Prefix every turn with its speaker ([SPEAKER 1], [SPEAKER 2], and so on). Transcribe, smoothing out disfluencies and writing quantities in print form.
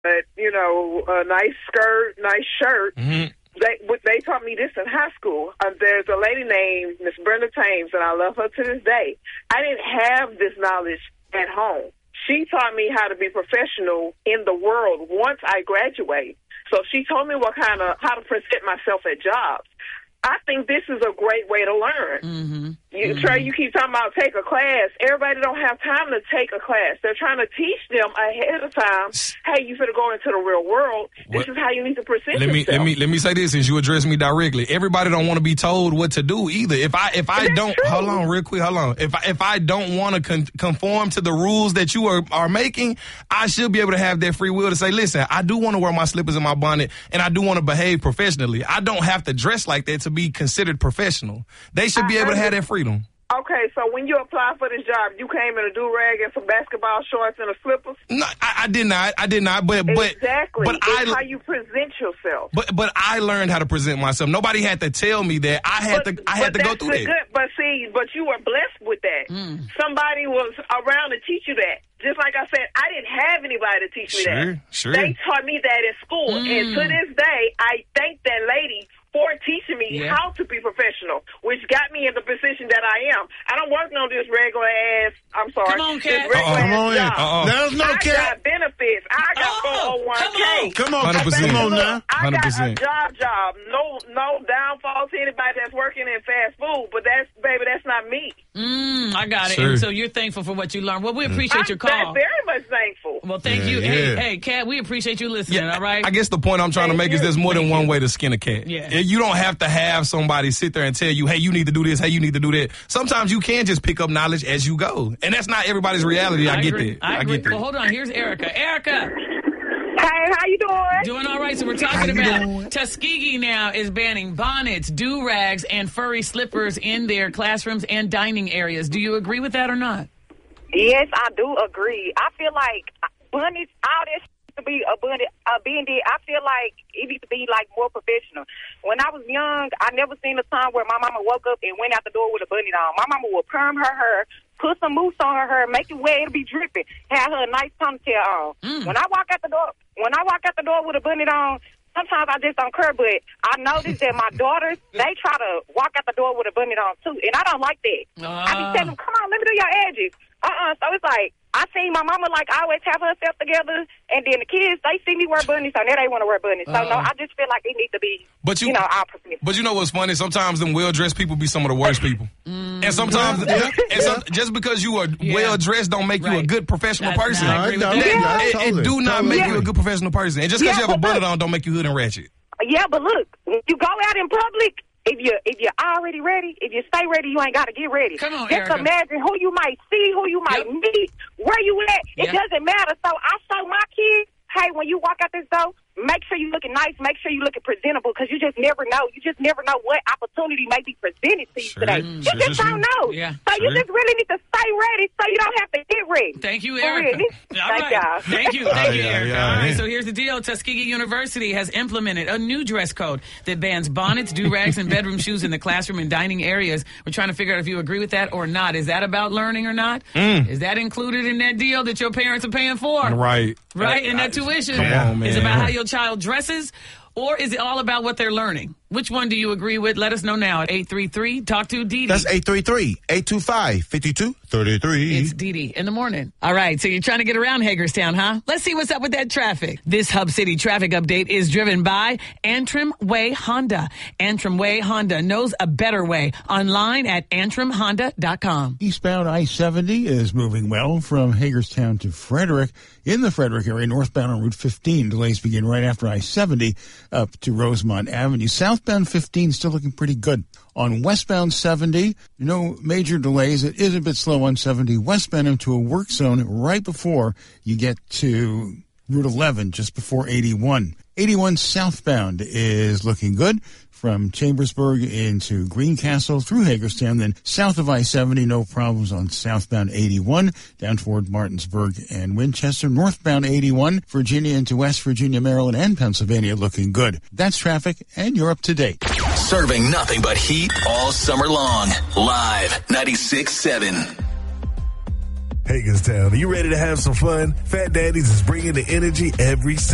[SPEAKER 1] a nice skirt, nice shirt.
[SPEAKER 2] Mm-hmm.
[SPEAKER 1] They taught me this in high school. There's a lady named Miss Brenda Thames, and I love her to this day. I didn't have this knowledge at home. She taught me how to be professional in the world once I graduated. So she told me how to present myself at jobs. I think this is a great way to learn.
[SPEAKER 3] Mm-hmm.
[SPEAKER 1] Trey, you keep talking about take a class. Everybody don't have time to take a class. They're trying to teach them ahead of time, hey, you finna go into the real world. This is how you need to present yourself.
[SPEAKER 2] Let me say this, since you addressed me directly. Everybody don't want to be told what to do either. If I don't,
[SPEAKER 1] true.
[SPEAKER 2] hold on real quick, hold on. If I don't want to conform to the rules that you are making, I should be able to have that free will to say, listen, I do want to wear my slippers and my bonnet, and I do want to behave professionally. I don't have to dress like that to be considered professional. They should be able to have that freedom.
[SPEAKER 1] Okay, so when you applied for this job, you came in a do-rag and some basketball shorts and a slippers?
[SPEAKER 2] No, I did not. But
[SPEAKER 1] exactly.
[SPEAKER 2] But
[SPEAKER 1] it's how you present yourself.
[SPEAKER 2] But I learned how to present myself. Nobody had to tell me that. I had to go through that.
[SPEAKER 1] But you were blessed with that. Somebody was around to teach you that. Just like I said, I didn't have anybody to teach me that.
[SPEAKER 2] Sure.
[SPEAKER 1] They taught me that in school. And to this day, I thank that lady for teaching me how to be professional, which got me in the position that I am. I don't work on this regular ass, I'm sorry.
[SPEAKER 3] Come on, Kat.
[SPEAKER 1] This regular ass job.
[SPEAKER 4] There's no
[SPEAKER 1] I
[SPEAKER 4] Kat.
[SPEAKER 1] got benefits. I got 401k.
[SPEAKER 4] Come on,
[SPEAKER 2] 100%.
[SPEAKER 4] Come on now.
[SPEAKER 1] I got a
[SPEAKER 2] 100%.
[SPEAKER 1] job. No downfall to anybody that's working in fast food, but that's not me.
[SPEAKER 3] I got it.
[SPEAKER 2] Sure.
[SPEAKER 3] And so you're thankful for what you learned. Well, we appreciate your call.
[SPEAKER 1] I'm very much thankful.
[SPEAKER 3] Well, thank you. Hey, Kat, we appreciate you listening, all right?
[SPEAKER 2] I guess the point I'm trying to make is there's more than one way to skin a cat.
[SPEAKER 3] Yeah.
[SPEAKER 2] You don't have to have somebody sit there and tell you, hey, you need to do this, hey, you need to do that. Sometimes you can just pick up knowledge as you go. And that's not everybody's reality. I get that.
[SPEAKER 3] I get that. Well, hold on. Here's Erica. Erica.
[SPEAKER 1] Hey, how you doing?
[SPEAKER 3] Doing all right. So we're talking about Tuskegee now is banning bonnets, do-rags, and furry slippers in their classrooms and dining areas. Do you agree with that or not?
[SPEAKER 5] Yes, I do agree. I feel like bunnies, all this to be being did, I feel like it needs to be like more professional. When I was young, I never seen a time where my mama woke up and went out the door with a bunny on. My mama would perm her hair, put some mousse on her hair, make it wet, it'll be dripping, have her a nice ponytail on. When I walk out the door with a bunny on, sometimes I just don't care, but I noticed that my daughters, they try to walk out the door with a bunny on too, and I don't like that. I be telling them, come on, let me do your edges. So it's like, I seen my mama like always have herself together, and then the kids, they see me wear bunnies, so now they want to wear bunnies. So no, I just feel like it needs to be, opposite.
[SPEAKER 2] But you know what's funny? Sometimes them well-dressed people be some of the worst people. And sometimes, just because you are well-dressed don't make you a good professional person. It do not make you a good professional person. And just because you have a bonnet on don't make you hood and ratchet.
[SPEAKER 5] Yeah, but look, when you go out in public, if you're already ready, if you stay ready, you ain't got to get ready.
[SPEAKER 3] Come on,
[SPEAKER 5] just
[SPEAKER 3] Erica.
[SPEAKER 5] imagine who you might see, who you might meet, where you at. It doesn't matter. So I show my kids, hey, when you walk out this door, make sure you're looking nice, make sure you're looking presentable, because you just never know. You just never know what opportunity may be presented to you today. You just don't know.
[SPEAKER 3] Yeah.
[SPEAKER 5] So you just really need to stay ready so you don't have to get ready.
[SPEAKER 3] Thank you, Erica.
[SPEAKER 5] Thank y'all.
[SPEAKER 3] Thank you, Erica. All right, so here's the deal. Tuskegee University has implemented a new dress code that bans bonnets, do-rags, and bedroom shoes in the classroom and dining areas. We're trying to figure out if you agree with that or not. Is that about learning or not? Is that included in that deal that your parents are paying for?
[SPEAKER 2] Right.
[SPEAKER 3] In that tuition?
[SPEAKER 2] Come on, man.
[SPEAKER 3] Is it about how your child dresses, or is it all about what they're learning? Which one do you agree with? Let us know now at 833 Talk to Dee Dee.
[SPEAKER 4] That's 833-825-5233.
[SPEAKER 3] It's Dee Dee in the morning. All right, so you're trying to get around Hagerstown, huh? Let's see what's up with that traffic. This Hub City traffic update is driven by Antrim Way Honda. Antrim Way Honda knows a better way. Online at antrimhonda.com.
[SPEAKER 6] Eastbound I-70 is moving well from Hagerstown to Frederick. In the Frederick area, northbound on Route 15, delays begin right after I-70 up to Rosemont Avenue. Southbound 15 still looking pretty good. On westbound 70, no major delays. It is a bit slow on 70 westbound into a work zone right before you get to Route 11, just before 81. 81 southbound is looking good from Chambersburg into Greencastle through Hagerstown. Then south of I-70, no problems on southbound 81 down toward Martinsburg and Winchester. Northbound 81, Virginia into West Virginia, Maryland, and Pennsylvania looking good. That's traffic, and you're up to date.
[SPEAKER 7] Serving nothing but heat all summer long. Live 96.7.
[SPEAKER 8] Hagerstown, are you ready to have some fun? Fat Daddy's is bringing the energy every